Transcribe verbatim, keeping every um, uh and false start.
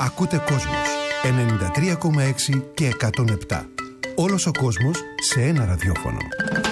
Ακούτε Κόσμος ενενήντα τρία κόμμα έξι και εκατόν επτά. Όλος ο κόσμος σε ένα ραδιόφωνο.